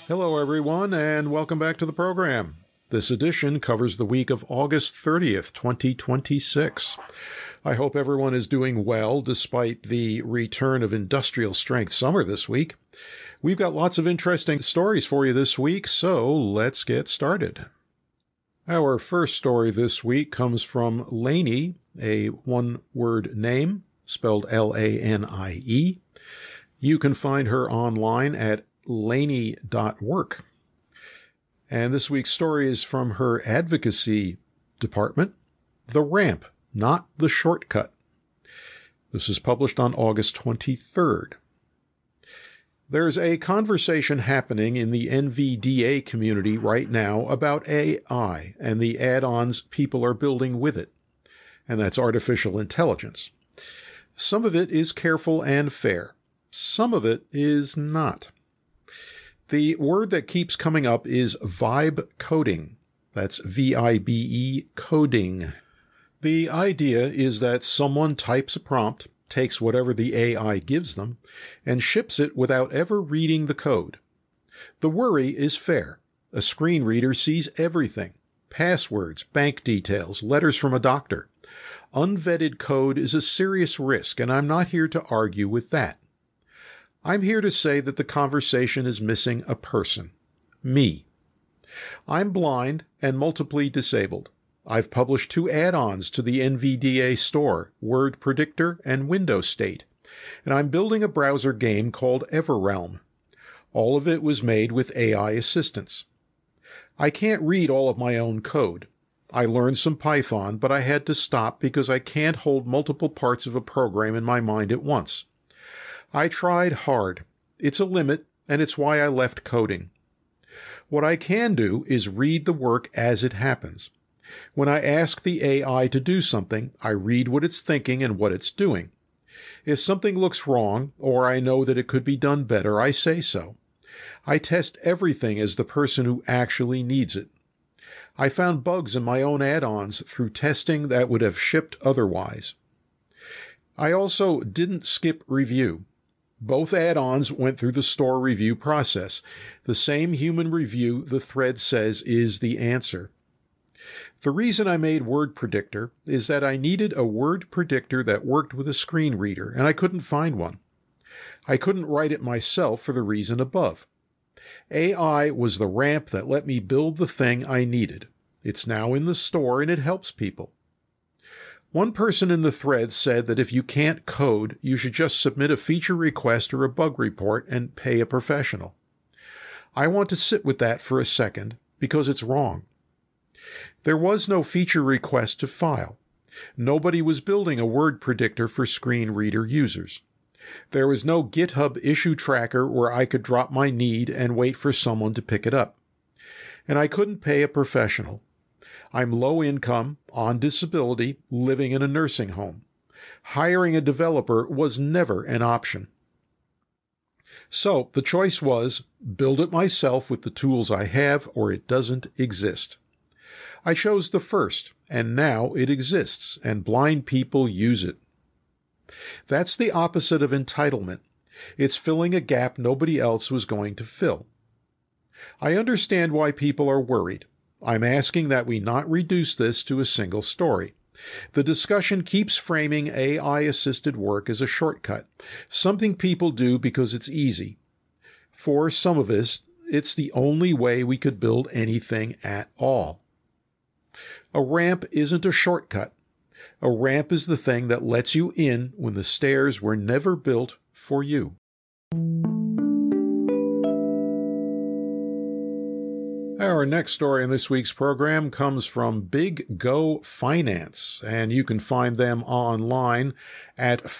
Hello, everyone, and welcome back to the program. This edition covers the week of August 30th, 2026. I hope everyone is doing well despite the return of industrial strength summer this week. We've got lots of interesting stories for you this week, so let's get started. Our first story this week comes from Lanie, a one-word name, spelled L-A-N-I-E. You can find her online at lanie.work. And this week's story is from her advocacy department, The Ramp, Not the Shortcut. This is published on August 23rd. There's a conversation happening in the NVDA community right now about AI and the add-ons people are building with it, and that's artificial intelligence. Some of it is careful and fair. Some of it is not. The word that keeps coming up is vibe coding. That's V-I-B-E coding. The idea is that someone types a prompt, takes whatever the AI gives them, and ships it without ever reading the code. The worry is fair. A screen reader sees everything. Passwords, bank details, letters from a doctor. Unvetted code is a serious risk, and I'm not here to argue with that. I'm here to say that the conversation is missing a person. Me. I'm blind and multiply disabled. I've published 2 add-ons to the NVDA store, Word Predictor and Window State, and I'm building a browser game called Everrealm. All of it was made with AI assistance. I can't read all of my own code. I learned some Python, but I had to stop because I can't hold multiple parts of a program in my mind at once. I tried hard. It's a limit, and it's why I left coding. What I can do is read the work as it happens. When I ask the AI to do something, I read what it's thinking and what it's doing. If something looks wrong, or I know that it could be done better, I say so. I test everything as the person who actually needs it. I found bugs in my own add-ons through testing that would have shipped otherwise. I also didn't skip review. Both add-ons went through the store review process, the same human review the thread says is the answer. The reason I made Word Predictor is that I needed a word predictor that worked with a screen reader, and I couldn't find one. I couldn't write it myself for the reason above. AI was the ramp that let me build the thing I needed. It's now in the store, and it helps people. One person in the thread said that if you can't code, you should just submit a feature request or a bug report and pay a professional. I want to sit with that for a second because it's wrong. There was no feature request to file. Nobody was building a word predictor for screen reader users. There was no GitHub issue tracker where I could drop my need and wait for someone to pick it up. And I couldn't pay a professional. I'm low income, on disability, living in a nursing home. Hiring a developer was never an option. So the choice was build it myself with the tools I have or it doesn't exist. I chose the first, and now it exists, and blind people use it. That's the opposite of entitlement. It's filling a gap nobody else was going to fill. I understand why people are worried. I'm asking that we not reduce this to a single story. The discussion keeps framing AI-assisted work as a shortcut, something people do because it's easy. For some of us, it's the only way we could build anything at all. A ramp isn't a shortcut. A ramp is the thing that lets you in when the stairs were never built for you. Our next story in this week's program comes from Big Go Finance, and you can find them online at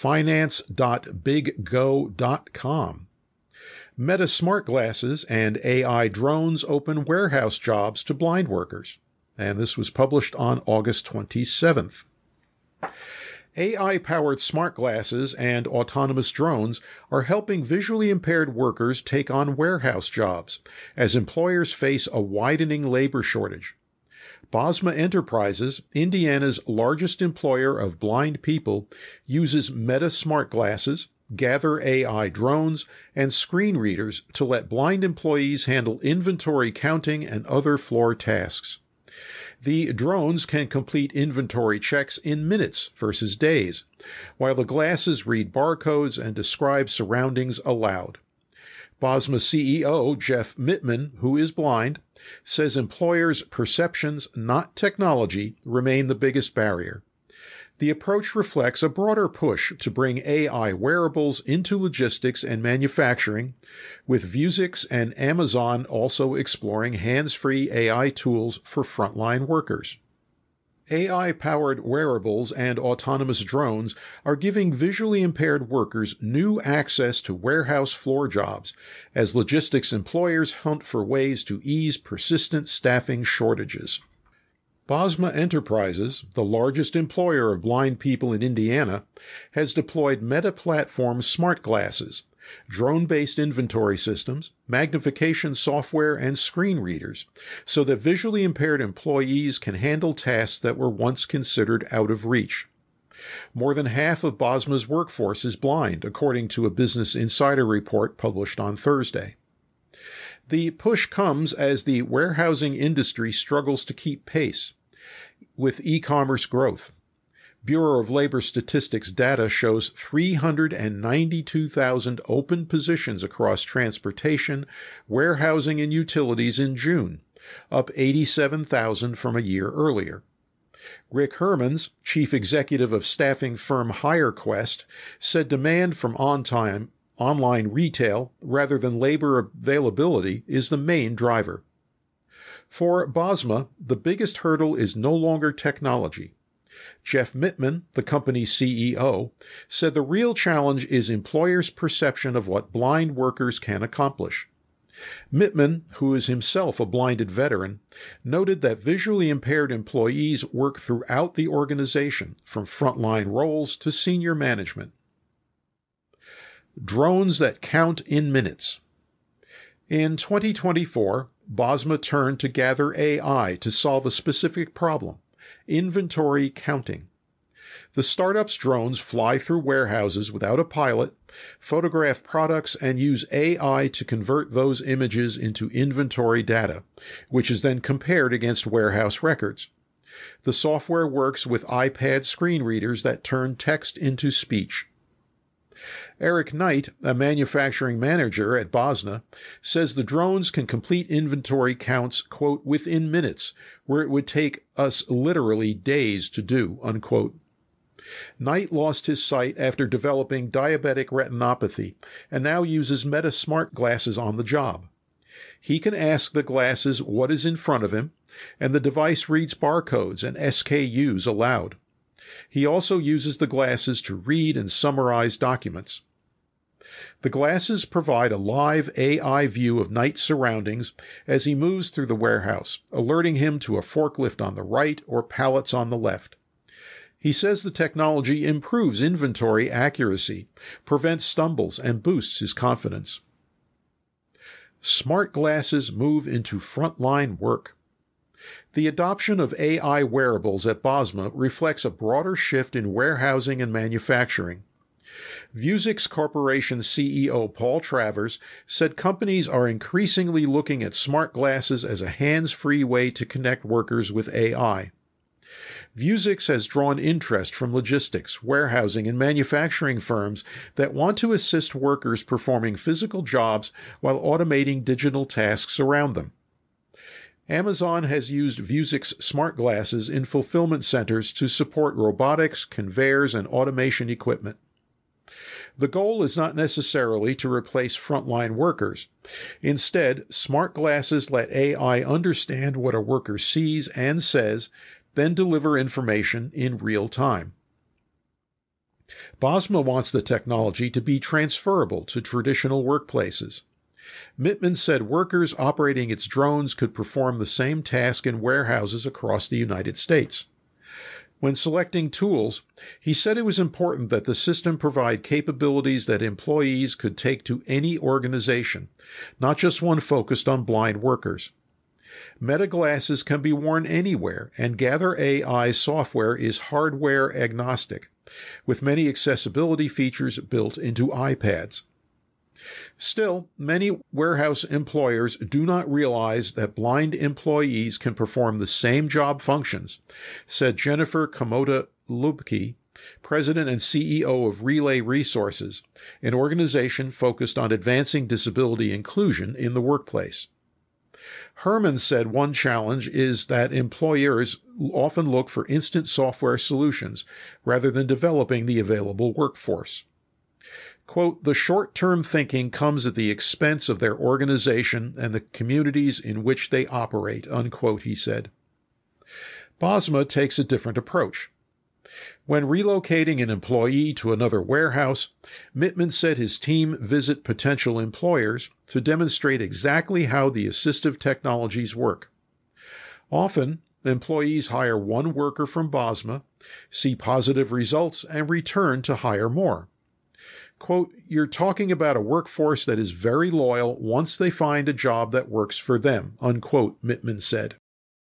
finance.biggo.com. Meta smart glasses and AI drones open warehouse jobs to blind workers, and this was published on August 27th. AI-powered smart glasses and autonomous drones are helping visually impaired workers take on warehouse jobs as employers face a widening labor shortage. Bosma Enterprises, Indiana's largest employer of blind people, uses Meta smart glasses, Gather AI drones, and screen readers to let blind employees handle inventory counting and other floor tasks. The drones can complete inventory checks in minutes versus days, while the glasses read barcodes and describe surroundings aloud. Bosma CEO Jeff Mittman, who is blind, says employers' perceptions, not technology, remain the biggest barrier. The approach reflects a broader push to bring AI wearables into logistics and manufacturing, with Vuzix and Amazon also exploring hands-free AI tools for frontline workers. AI-powered wearables and autonomous drones are giving visually impaired workers new access to warehouse floor jobs as logistics employers hunt for ways to ease persistent staffing shortages. Bosma Enterprises, the largest employer of blind people in Indiana, has deployed Meta Platform smart glasses, drone-based inventory systems, magnification software, and screen readers, so that visually impaired employees can handle tasks that were once considered out of reach. More than half of Bosma's workforce is blind, according to a Business Insider report published on Thursday. The push comes as the warehousing industry struggles to keep pace with e-commerce growth. Bureau of Labor Statistics data shows 392,000 open positions across transportation, warehousing, and utilities in June, up 87,000 from a year earlier. Rick Hermans, chief executive of staffing firm HireQuest, said demand from online retail rather than labor availability is the main driver. For Bosma, the biggest hurdle is no longer technology. Jeff Mittman, the company's CEO, said the real challenge is employers' perception of what blind workers can accomplish. Mittman, who is himself a blinded veteran, noted that visually impaired employees work throughout the organization, from frontline roles to senior management. Drones that count in minutes. In 2024, Bosma turned to Gather AI to solve a specific problem: inventory counting. The startup's drones fly through warehouses without a pilot, photograph products, and use AI to convert those images into inventory data, which is then compared against warehouse records. The software works with iPad screen readers that turn text into speech. Eric Knight, a manufacturing manager at Bosma, says the drones can complete inventory counts, quote, within minutes, where it would take us literally days to do, unquote. Knight lost his sight after developing diabetic retinopathy and now uses Meta smart glasses on the job. He can ask the glasses what is in front of him, and the device reads barcodes and SKUs aloud. He also uses the glasses to read and summarize documents. The glasses provide a live AI view of Knight's surroundings as he moves through the warehouse, alerting him to a forklift on the right or pallets on the left. He says the technology improves inventory accuracy, prevents stumbles, and boosts his confidence. Smart glasses move into frontline work. The adoption of AI wearables at Bosma reflects a broader shift in warehousing and manufacturing. Vuzix Corporation CEO Paul Travers said companies are increasingly looking at smart glasses as a hands-free way to connect workers with AI. Vuzix has drawn interest from logistics, warehousing, and manufacturing firms that want to assist workers performing physical jobs while automating digital tasks around them. Amazon has used Vuzix smart glasses in fulfillment centers to support robotics, conveyors, and automation equipment. The goal is not necessarily to replace frontline workers. Instead, smart glasses let AI understand what a worker sees and says, then deliver information in real time. Bosma wants the technology to be transferable to traditional workplaces. Mittman said workers operating its drones could perform the same task in warehouses across the United States. When selecting tools, he said it was important that the system provide capabilities that employees could take to any organization, not just one focused on blind workers. Meta glasses can be worn anywhere, and Gather AI software is hardware agnostic. with many accessibility features built into iPads. Still, many warehouse employers do not realize that blind employees can perform the same job functions, said Jennifer Komoda-Lubke, President and CEO of Relay Resources, an organization focused on advancing disability inclusion in the workplace. Herman said one challenge is that employers often look for instant software solutions rather than developing the available workforce. Quote, the short-term thinking comes at the expense of their organization and the communities in which they operate, unquote, he said. Bosma takes a different approach. When relocating an employee to another warehouse, Mittman said his team visit potential employers to demonstrate exactly how the assistive technologies work. Often, employees hire one worker from Bosma, see positive results, and return to hire more. Quote, you're talking about a workforce that is very loyal once they find a job that works for them, unquote, Mittman said.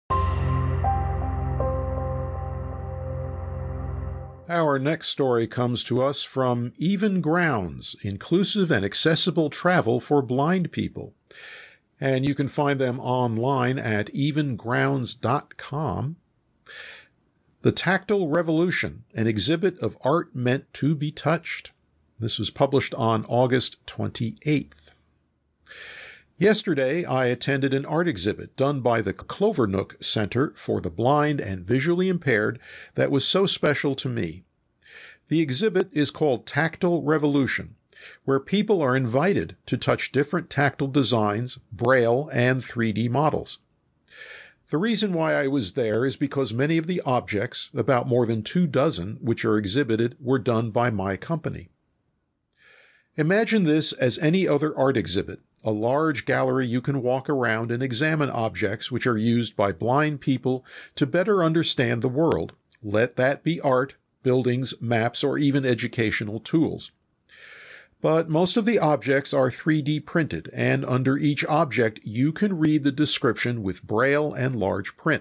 Our next story comes to us from Even Grounds, inclusive and accessible travel for blind people. And you can find them online at evengrounds.com. The Tactile Revolution, an exhibit of art meant to be touched. This was published on August 28th. Yesterday, I attended an art exhibit done by the Clovernook Center for the Blind and Visually Impaired that was so special to me. The exhibit is called Tactile Revolution, where people are invited to touch different tactile designs, Braille, and 3D models. The reason why I was there is because many of the objects, about more than 24, which are exhibited, were done by my company. Imagine this as any other art exhibit, a large gallery you can walk around and examine objects which are used by blind people to better understand the world. Let that be art, buildings, maps, or even educational tools. But most of the objects are 3D printed, and under each object you can read the description with Braille and large print.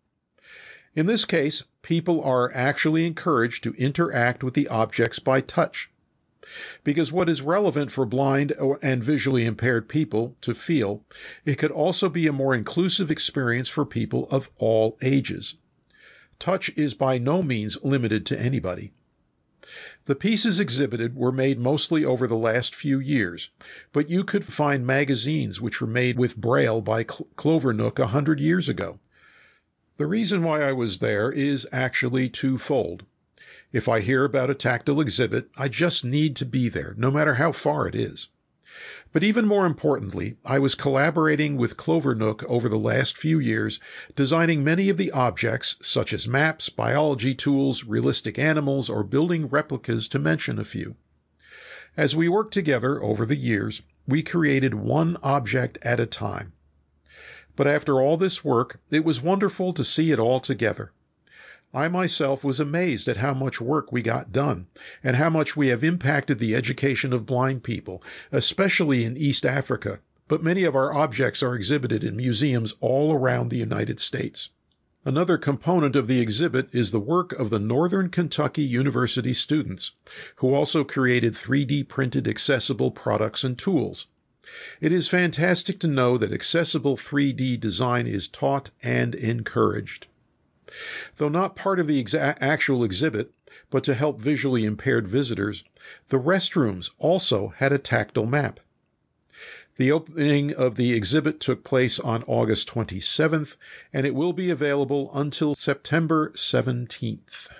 In this case, people are actually encouraged to interact with the objects by touch. Because what is relevant for blind and visually impaired people to feel, it could also be a more inclusive experience for people of all ages. Touch is by no means limited to anybody. The pieces exhibited were made mostly over the last few years, but you could find magazines which were made with Braille by Clovernook 100 years ago. The reason why I was there is actually twofold. If I hear about a tactile exhibit, I just need to be there, no matter how far it is. But even more importantly, I was collaborating with Clovernook over the last few years, designing many of the objects, such as maps, biology tools, realistic animals, or building replicas, to mention a few. As we worked together over the years, we created one object at a time. But after all this work, it was wonderful to see it all together. I myself was amazed at how much work we got done and how much we have impacted the education of blind people, especially in East Africa, but many of our objects are exhibited in museums all around the United States. Another component of the exhibit is the work of the Northern Kentucky University students, who also created 3D printed accessible products and tools. It is fantastic to know that accessible 3D design is taught and encouraged. Though not part of the actual exhibit, but to help visually impaired visitors, the restrooms also had a tactile map. The opening of the exhibit took place on August 27th, and it will be available until September 17th.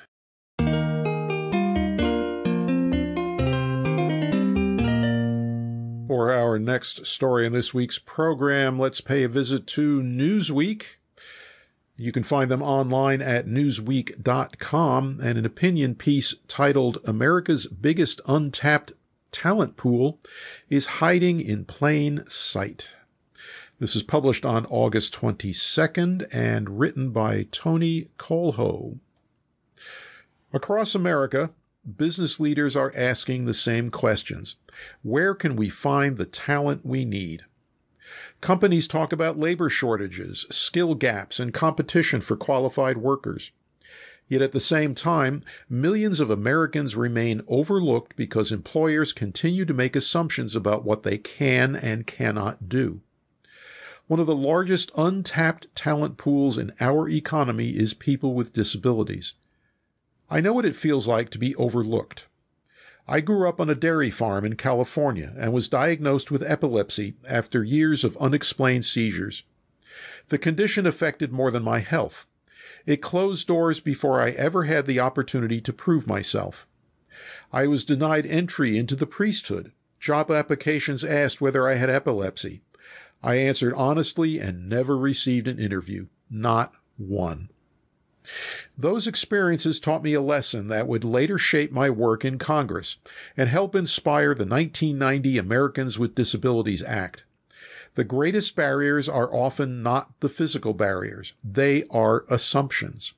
For our next story in this week's program, let's pay a visit to Newsweek. You can find them online at newsweek.com, and an opinion piece titled America's Biggest Untapped Talent Pool is Hiding in Plain Sight. This is published on August 22nd and written by Tony Colho. Across America, business leaders are asking the same questions. Where can we find the talent we need? Companies talk about labor shortages, skill gaps, and competition for qualified workers. Yet at the same time, millions of Americans remain overlooked because employers continue to make assumptions about what they can and cannot do. One of the largest untapped talent pools in our economy is people with disabilities. I know what it feels like to be overlooked. I grew up on a dairy farm in California and was diagnosed with epilepsy after years of unexplained seizures. The condition affected more than my health. It closed doors before I ever had the opportunity to prove myself. I was denied entry into the priesthood. Job applications asked whether I had epilepsy. I answered honestly and never received an interview. Not one. Those experiences taught me a lesson that would later shape my work in Congress and help inspire the 1990 Americans with Disabilities Act. The greatest barriers are often not the physical barriers. They are assumptions.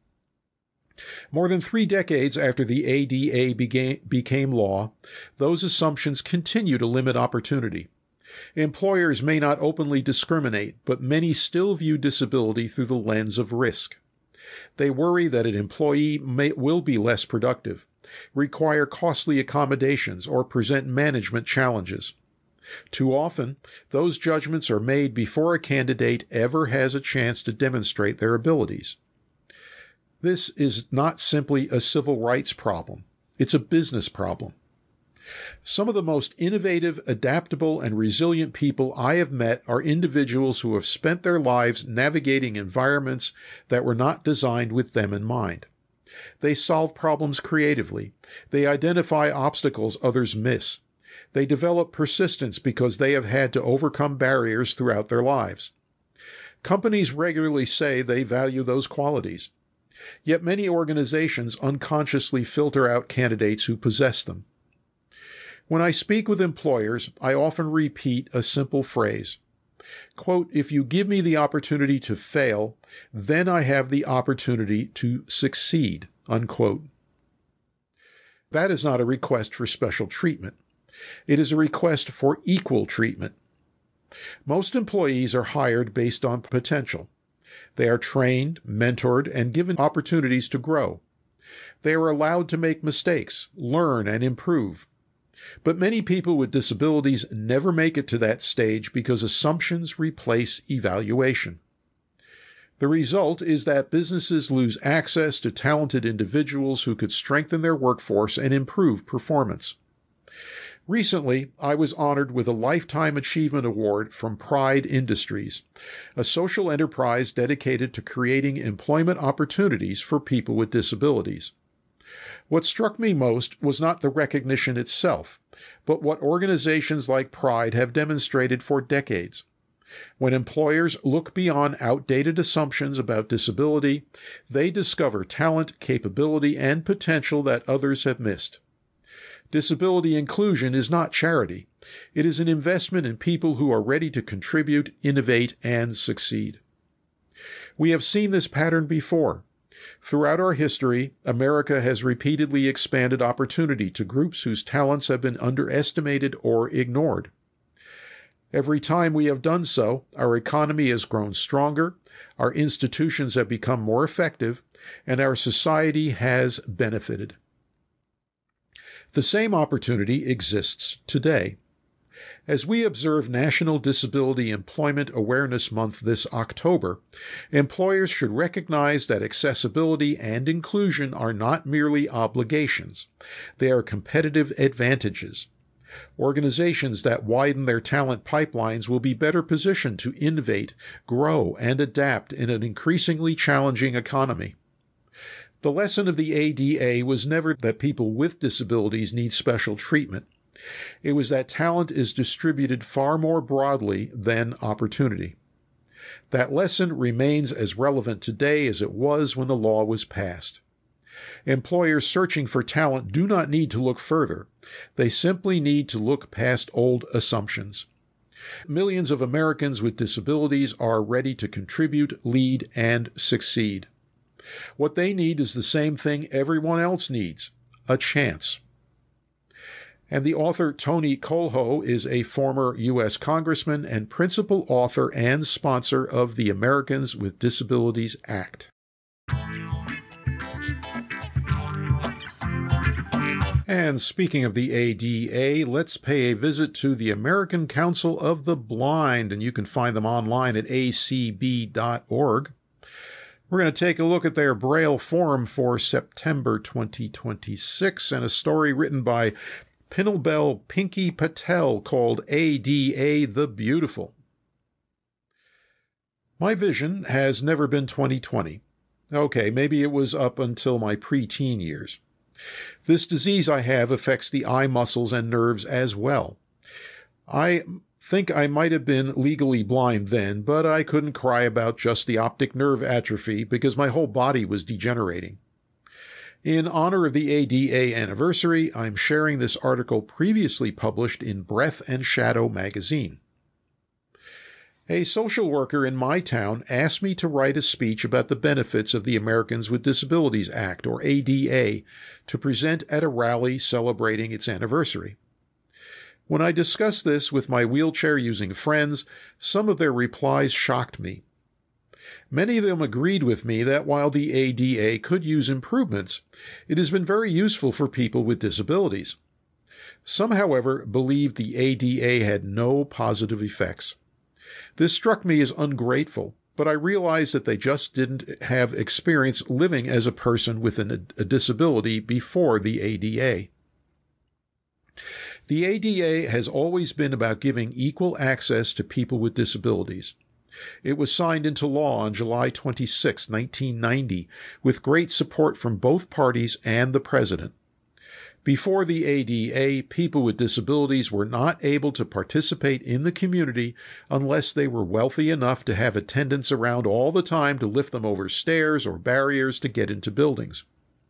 More than 3 decades after the ADA became law, those assumptions continue to limit opportunity. Employers may not openly discriminate, but many still view disability through the lens of risk. They worry that an employee will be less productive, require costly accommodations, or present management challenges. Too often, those judgments are made before a candidate ever has a chance to demonstrate their abilities. This is not simply a civil rights problem. It's a business problem. Some of the most innovative, adaptable, and resilient people I have met are individuals who have spent their lives navigating environments that were not designed with them in mind. They solve problems creatively. They identify obstacles others miss. They develop persistence because they have had to overcome barriers throughout their lives. Companies regularly say they value those qualities. Yet many organizations unconsciously filter out candidates who possess them. When I speak with employers, I often repeat a simple phrase. Quote, "If you give me the opportunity to fail, then I have the opportunity to succeed." Unquote. That is not a request for special treatment. It is a request for equal treatment. Most employees are hired based on potential. They are trained, mentored, and given opportunities to grow. They are allowed to make mistakes, learn, and improve. But many people with disabilities never make it to that stage because assumptions replace evaluation. The result is that businesses lose access to talented individuals who could strengthen their workforce and improve performance. Recently, I was honored with a Lifetime Achievement Award from Pride Industries, a social enterprise dedicated to creating employment opportunities for people with disabilities. What struck me most was not the recognition itself, but what organizations like Pride have demonstrated for decades. When employers look beyond outdated assumptions about disability, they discover talent, capability, and potential that others have missed. Disability inclusion is not charity. It is an investment in people who are ready to contribute, innovate, and succeed. We have seen this pattern before. Throughout our history, America has repeatedly expanded opportunity to groups whose talents have been underestimated or ignored. Every time we have done so, our economy has grown stronger, our institutions have become more effective, and our society has benefited. The same opportunity exists today. As we observe National Disability Employment Awareness Month this October, employers should recognize that accessibility and inclusion are not merely obligations. They are competitive advantages. Organizations that widen their talent pipelines will be better positioned to innovate, grow, and adapt in an increasingly challenging economy. The lesson of the ADA was never that people with disabilities need special treatment. It was that talent is distributed far more broadly than opportunity. That lesson remains as relevant today as it was when the law was passed. Employers searching for talent do not need to look further. They simply need to look past old assumptions. Millions of Americans with disabilities are ready to contribute, lead, and succeed. What they need is the same thing everyone else needs: a chance. And the author Tony Colho is a former U.S. Congressman and principal author and sponsor of the Americans with Disabilities Act. And speaking of the ADA, let's pay a visit to the American Council of the Blind, and you can find them online at acb.org. We're going to take a look at their Braille Forum for September 2026 and a story written by Pinelbel Pinky Patel called ADA the Beautiful. My vision has never been 20/20. Okay, maybe it was up until my preteen years. This disease I have affects the eye muscles and nerves as well. I think I might have been legally blind then, but I couldn't cry about just the optic nerve atrophy because my whole body was degenerating. In honor of the ADA anniversary, I'm sharing this article previously published in Breath and Shadow magazine. A social worker in my town asked me to write a speech about the benefits of the Americans with Disabilities Act, or ADA, to present at a rally celebrating its anniversary. When I discussed this with my wheelchair-using friends, some of their replies shocked me. Many of them agreed with me that while the ADA could use improvements, it has been very useful for people with disabilities. Some, however, believed the ADA had no positive effects. This struck me as ungrateful, but I realized that they just didn't have experience living as a person with a disability before the ADA. The ADA has always been about giving equal access to people with disabilities. It was signed into law on July 26, 1990, with great support from both parties and the President. Before the ADA, people with disabilities were not able to participate in the community unless they were wealthy enough to have attendants around all the time to lift them over stairs or barriers to get into buildings.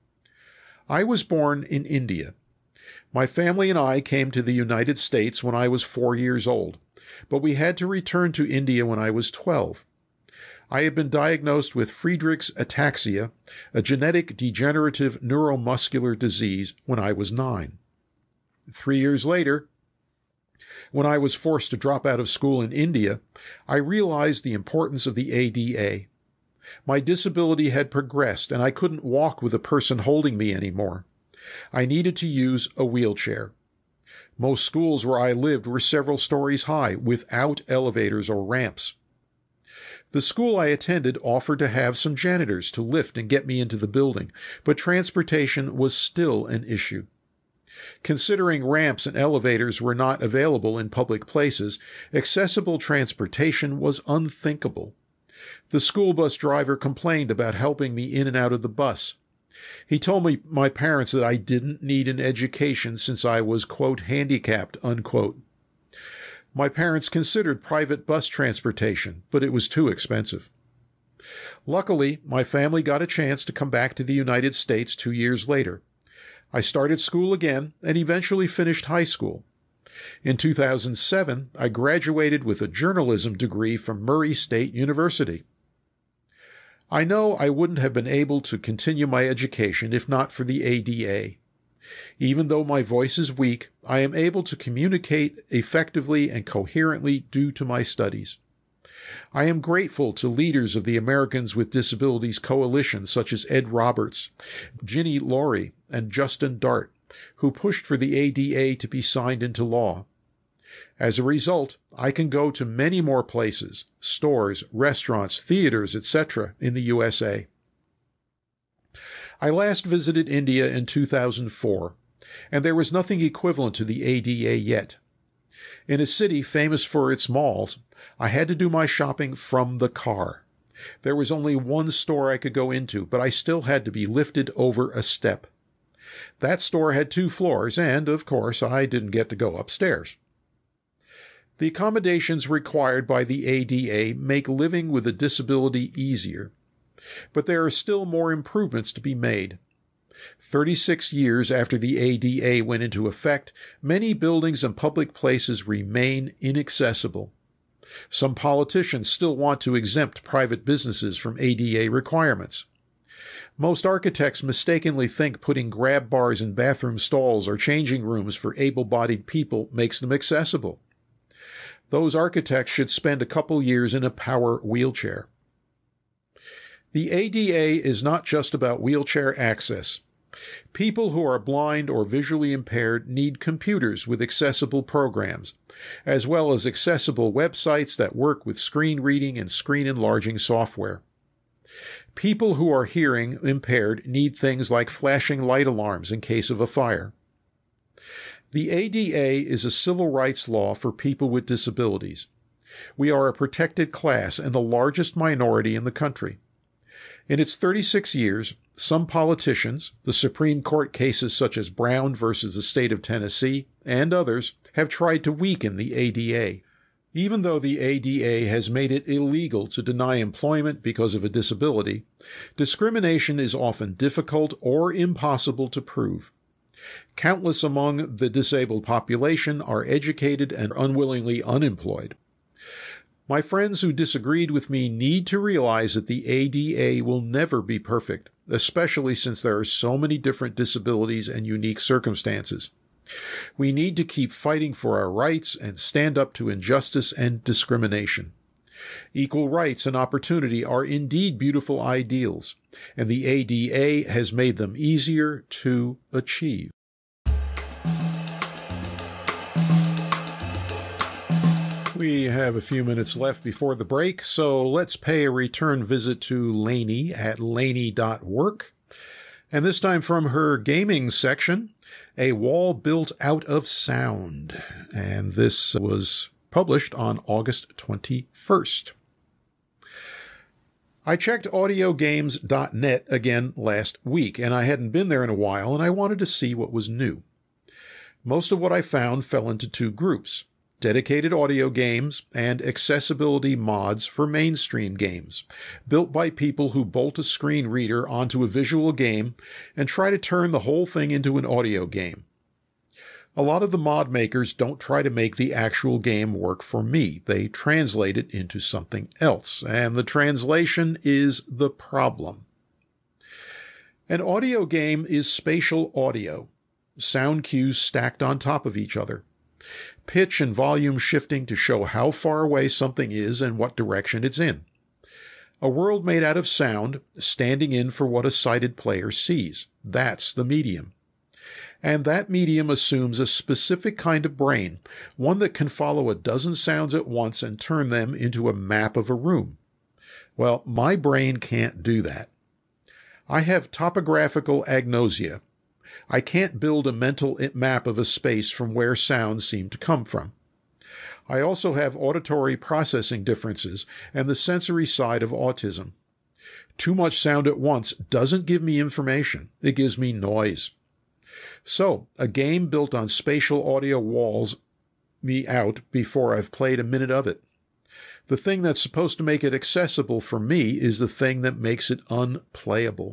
I was born in India. My family and I came to the United States when I was 4 years old, but we had to return to India when I was 12. I had been diagnosed with Friedreich's ataxia, a genetic degenerative neuromuscular disease, when I was 9. 3 years later, when I was forced to drop out of school in India, I realized the importance of the ADA. My disability had progressed, and I couldn't walk with a person holding me anymore. I needed to use a wheelchair. Most schools where I lived were several stories high, without elevators or ramps. The school I attended offered to have some janitors to lift and get me into the building, but transportation was still an issue. Considering ramps and elevators were not available in public places, accessible transportation was unthinkable. The school bus driver complained about helping me in and out of the bus. He told my parents that I didn't need an education since I was, quote, handicapped, unquote. My parents considered private bus transportation, but it was too expensive. Luckily, my family got a chance to come back to the United States 2 years later. I started school again and eventually finished high school. In 2007, I graduated with a journalism degree from Murray State University. I know I wouldn't have been able to continue my education if not for the ADA. Even though my voice is weak, I am able to communicate effectively and coherently due to my studies. I am grateful to leaders of the Americans with Disabilities Coalition such as Ed Roberts, Ginny Laurie, and Justin Dart, who pushed for the ADA to be signed into law. As a result, I can go to many more places, stores, restaurants, theaters, etc. in the USA. I last visited India in 2004, and there was nothing equivalent to the ADA yet. In a city famous for its malls, I had to do my shopping from the car. There was only one store I could go into, but I still had to be lifted over a step. That store had 2 floors, and, of course, I didn't get to go upstairs. The accommodations required by the ADA make living with a disability easier. But there are still more improvements to be made. 36 years after the ADA went into effect, many buildings and public places remain inaccessible. Some politicians still want to exempt private businesses from ADA requirements. Most architects mistakenly think putting grab bars in bathroom stalls or changing rooms for able-bodied people makes them accessible. Those architects should spend a couple years in a power wheelchair. The ADA is not just about wheelchair access. People who are blind or visually impaired need computers with accessible programs, as well as accessible websites that work with screen reading and screen enlarging software. People who are hearing impaired need things like flashing light alarms in case of a fire. The ADA is a civil rights law for people with disabilities. We are a protected class and the largest minority in the country. In its 36 years, some politicians, the Supreme Court cases such as Brown versus the state of Tennessee, and others, have tried to weaken the ADA. Even though the ADA has made it illegal to deny employment because of a disability, discrimination is often difficult or impossible to prove. Countless among the disabled population are educated and unwillingly unemployed. My friends who disagreed with me need to realize that the ADA will never be perfect, especially since there are so many different disabilities and unique circumstances. We need to keep fighting for our rights and stand up to injustice and discrimination. Equal rights and opportunity are indeed beautiful ideals, and the ADA has made them easier to achieve. We have a few minutes left before the break, so let's pay a return visit to Lainey at laney.work. And this time from her gaming section, A Wall Built Out of Sound. And this was published on August 21st. I checked audiogames.net again last week, and I hadn't been there in a while, and I wanted to see what was new. Most of what I found fell into two groups: dedicated audio games and accessibility mods for mainstream games, built by people who bolt a screen reader onto a visual game and try to turn the whole thing into an audio game. A lot of the mod makers don't try to make the actual game work for me. They translate it into something else, and the translation is the problem. An audio game is spatial audio, sound cues stacked on top of each other, pitch and volume shifting to show how far away something is and what direction it's in. A world made out of sound, standing in for what a sighted player sees. That's the medium. And that medium assumes a specific kind of brain, one that can follow a dozen sounds at once and turn them into a map of a room. Well, my brain can't do that. I have topographical agnosia. I can't build a mental map of a space from where sounds seem to come from. I also have auditory processing differences and the sensory side of autism. Too much sound at once doesn't give me information. It gives me noise. So, a game built on spatial audio walls me out before I've played a minute of it. The thing that's supposed to make it accessible for me is the thing that makes it unplayable.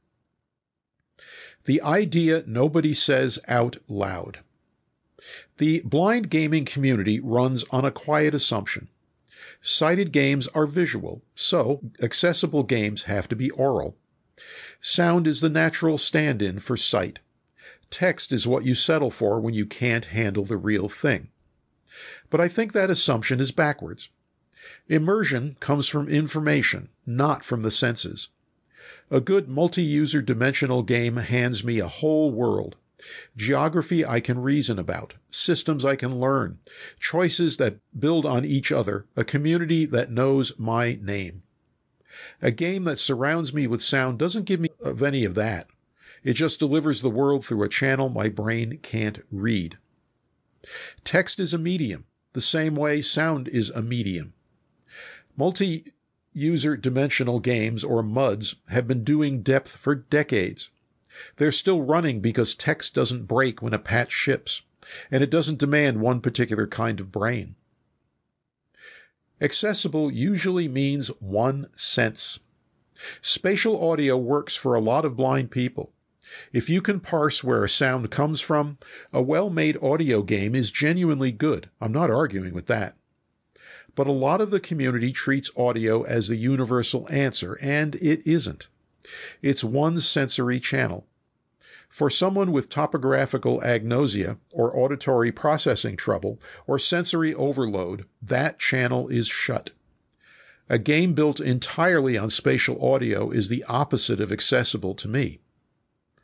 The idea nobody says out loud. The blind gaming community runs on a quiet assumption. Sighted games are visual, so accessible games have to be oral. Sound is the natural stand-in for sight. Text is what you settle for when you can't handle the real thing. But I think that assumption is backwards. Immersion comes from information, not from the senses. A good multi-user dimensional game hands me a whole world. Geography I can reason about, systems I can learn, choices that build on each other, a community that knows my name. A game that surrounds me with sound doesn't give me of any of that. It just delivers the world through a channel my brain can't read. Text is a medium, the same way sound is a medium. Multi-user dimensional games, or MUDs, have been doing depth for decades. They're still running because text doesn't break when a patch ships, and it doesn't demand one particular kind of brain. Accessible usually means one sense. Spatial audio works for a lot of blind people. If you can parse where a sound comes from, a well-made audio game is genuinely good. I'm not arguing with that. But a lot of the community treats audio as the universal answer, and it isn't. It's one sensory channel. For someone with topographical agnosia, or auditory processing trouble, or sensory overload, that channel is shut. A game built entirely on spatial audio is the opposite of accessible to me.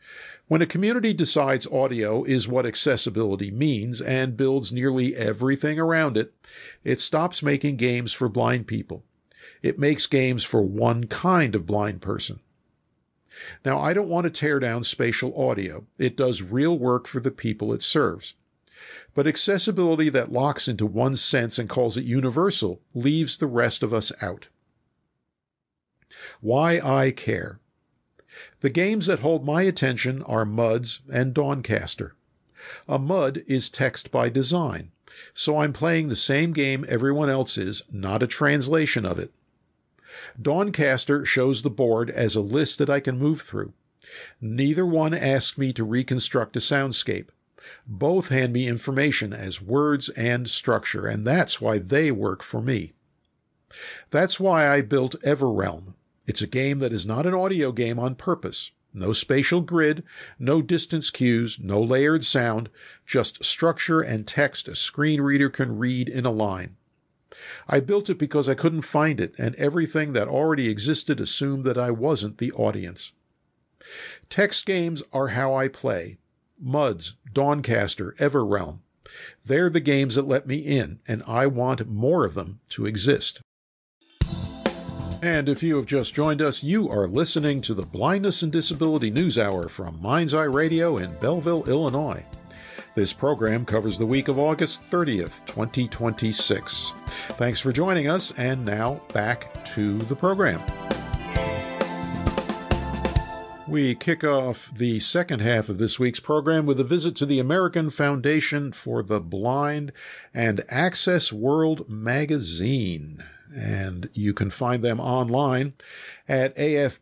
When a community decides audio is what accessibility means and builds nearly everything around it, it stops making games for blind people. It makes games for one kind of blind person. Now, I don't want to tear down spatial audio. It does real work for the people it serves. But accessibility that locks into one sense and calls it universal leaves the rest of us out. Why I care. The games that hold my attention are MUDs and Dawncaster. A MUD is text by design, so I'm playing the same game everyone else is, not a translation of it. Dawncaster shows the board as a list that I can move through. Neither one asks me to reconstruct a soundscape. Both hand me information as words and structure, and that's why they work for me. That's why I built Everrealm. It's a game that is not an audio game on purpose. No spatial grid, no distance cues, no layered sound, just structure and text a screen reader can read in a line. I built it because I couldn't find it, and everything that already existed assumed that I wasn't the audience. Text games are how I play. MUDs, Dawncaster, Everrealm. They're the games that let me in, and I want more of them to exist. And if you have just joined us, you are listening to the Blindness and Disability News Hour from Mind's Eye Radio in Belleville, Illinois. This program covers the week of August 30th, 2026. Thanks for joining us, and now back to the program. We kick off the second half of this week's program with a visit to the American Foundation for the Blind and Access World magazine. And you can find them online at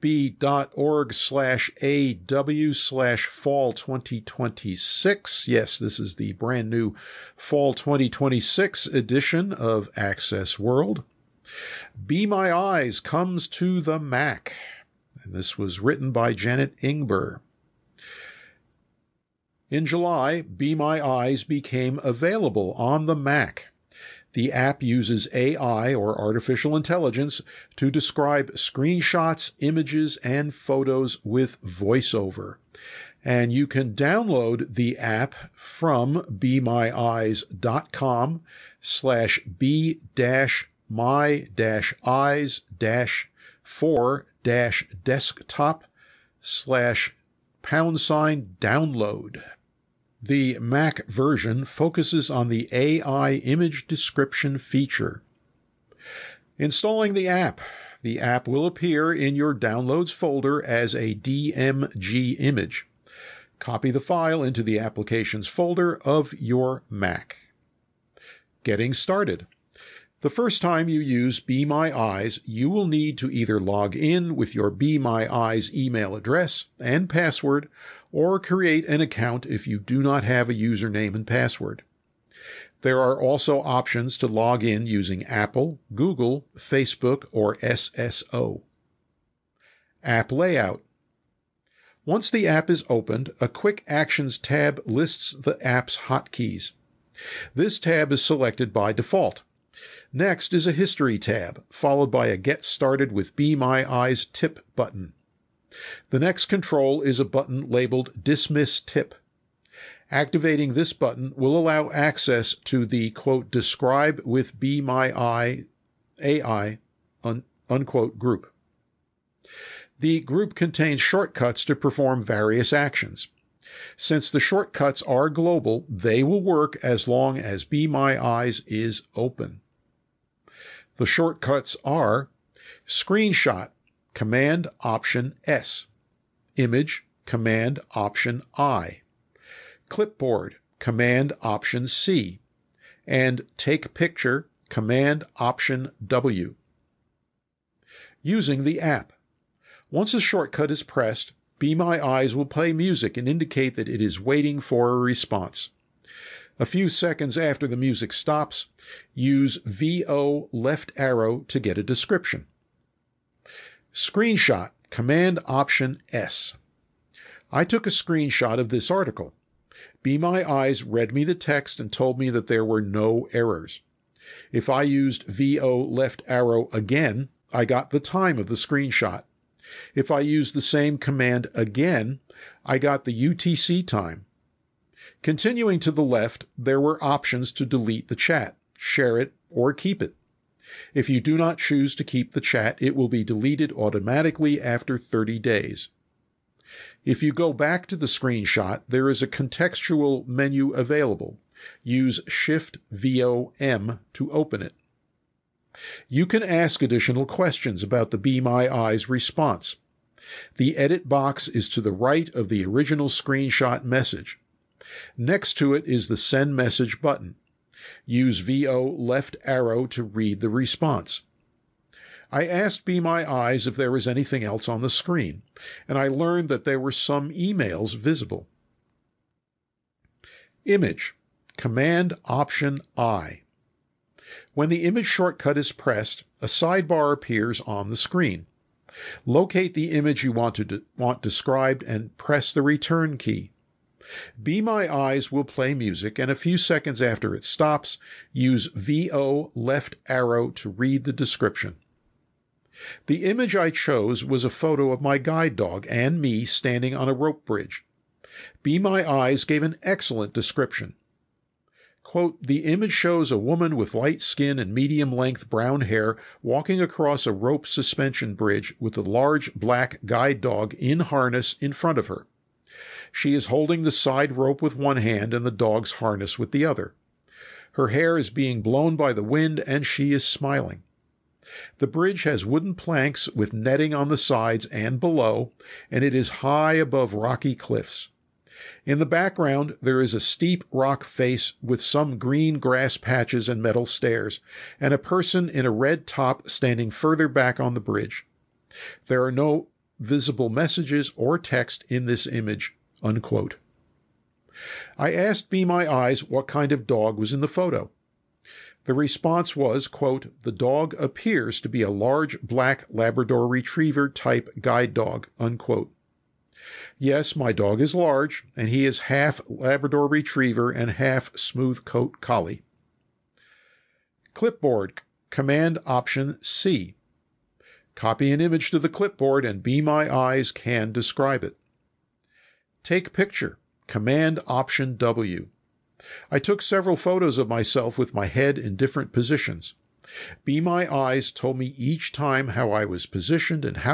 afb.org/AW/fall 2026. Yes, this is the brand new fall 2026 edition of Access World. Be My Eyes comes to the Mac. And this was written by Janet Ingber. In July, Be My Eyes became available on the Mac. The app uses AI, or artificial intelligence, to describe screenshots, images, and photos with voiceover. And you can download the app from BeMyEyes.com/be-my-eyes-4-desktop/#download. The Mac version focuses on the AI image description feature. Installing the app. The app will appear in your Downloads folder as a DMG image. Copy the file into the Applications folder of your Mac. Getting started. The first time you use Be My Eyes, you will need to either log in with your Be My Eyes email address and password, or create an account if you do not have a username and password. There are also options to log in using Apple, Google, Facebook, or SSO. App layout. Once the app is opened, a Quick Actions tab lists the app's hotkeys. This tab is selected by default. Next is a History tab, followed by a Get Started with Be My Eyes tip button. The next control is a button labeled Dismiss Tip. Activating this button will allow access to the, quote, Describe with Be My Eye AI, unquote, group. The group contains shortcuts to perform various actions. Since the shortcuts are global, they will work as long as Be My Eyes is open. The shortcuts are Screenshot, Command-Option-S, Image, Command-Option-I, Clipboard, Command-Option-C, and Take Picture, Command-Option-W. Using the app. Once a shortcut is pressed, Be My Eyes will play music and indicate that it is waiting for a response. A few seconds after the music stops, use VO left arrow to get a description. Screenshot, Command-Option-S. I took a screenshot of this article. Be My Eyes read me the text and told me that there were no errors. If I used VO left arrow again, I got the time of the screenshot. If I used the same command again, I got the UTC time. Continuing to the left, there were options to delete the chat, share it, or keep it. If you do not choose to keep the chat, it will be deleted automatically after 30 days. If you go back to the screenshot, there is a contextual menu available. Use Shift-VO-M to open it. You can ask additional questions about the Be My Eyes response. The edit box is to the right of the original screenshot message. Next to it is the Send Message button. Use VO left arrow to read the response. I asked Be My Eyes if there was anything else on the screen, and I learned that there were some emails visible. Image. Command-Option-I. When the image shortcut is pressed, a sidebar appears on the screen. Locate the image you want described and press the return key. Be My Eyes will play music, and a few seconds after it stops, use VO left arrow to read the description. The image I chose was a photo of my guide dog and me standing on a rope bridge. Be My Eyes gave an excellent description. Quote, the image shows a woman with light skin and medium-length brown hair walking across a rope suspension bridge with a large black guide dog in harness in front of her. She is holding the side rope with one hand and the dog's harness with the other. Her hair is being blown by the wind and she is smiling. The bridge has wooden planks with netting on the sides and below, and it is high above rocky cliffs. In the background, there is a steep rock face with some green grass patches and metal stairs, and a person in a red top standing further back on the bridge. There are no visible messages or text in this image, unquote. I asked Be My Eyes what kind of dog was in the photo. The response was, quote, the dog appears to be a large black Labrador Retriever type guide dog, unquote. Yes, my dog is large, and he is half Labrador Retriever and half Smooth Coat Collie. Clipboard, Command-Option-C. Copy an image to the clipboard and Be My Eyes can describe it. Take picture, Command-Option-W. I took several photos of myself with my head in different positions. Be My Eyes told me each time how I was positioned and how